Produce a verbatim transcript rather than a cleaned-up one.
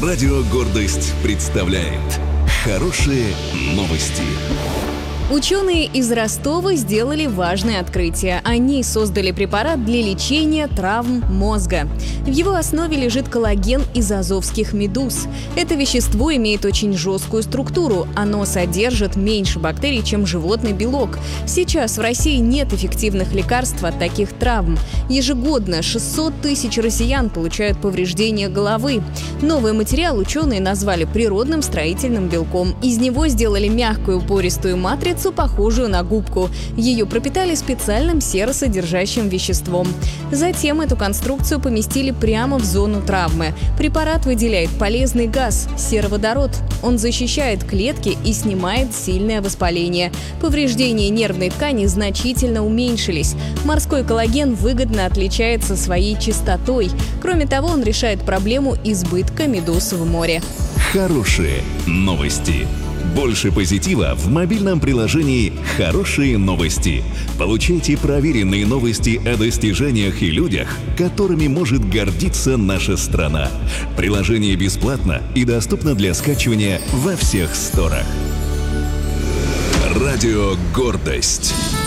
Радио «Гордость» представляет хорошие новости. Ученые из Ростова сделали важное открытие. Они создали препарат для лечения травм мозга. В его основе лежит коллаген из азовских медуз. Это вещество имеет очень жесткую структуру. Оно содержит меньше бактерий, чем животный белок. Сейчас в России нет эффективных лекарств от таких травм. Ежегодно шестьсот тысяч россиян получают повреждения головы. Новый материал ученые назвали природным строительным белком. Из него сделали мягкую пористую матрицу, похожую на губку. Ее пропитали специальным серосодержащим веществом. Затем эту конструкцию поместили прямо в зону травмы. Препарат выделяет полезный газ – сероводород. Он защищает клетки и снимает сильное воспаление. Повреждения нервной ткани значительно уменьшились. Морской коллаген выгодно отличается своей чистотой. Кроме того, он решает проблему избытка медуз в море. Хорошие новости. Больше позитива в мобильном приложении «Хорошие новости». Получайте проверенные новости о достижениях и людях, которыми может гордиться наша страна. Приложение бесплатно и доступно для скачивания во всех сторах. Радио «Гордость».